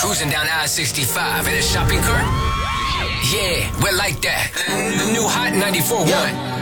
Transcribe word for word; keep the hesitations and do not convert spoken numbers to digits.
Cruising down I sixty-five in a shopping cart? Yeah, we're like that. The new hot ninety-four point one.